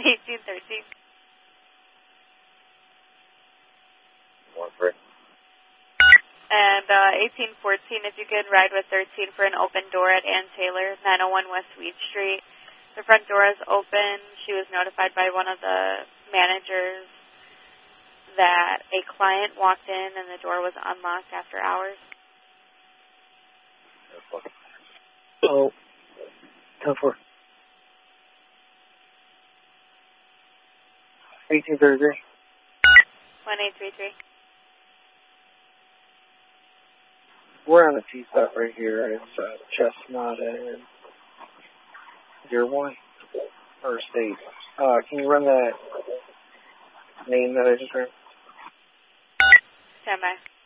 1813. 1-3. And 1814, if you could ride with 13 for an open door at Ann Taylor, 901 West Weed Street. The front door is open. She was notified by one of the managers that a client walked in and the door was unlocked after hours. Oh, 10-4. 1833. 1833. We're on a T-stop right here. It's Chestnut and Dearborn, or State. Can you run that name that I just heard? Stand by.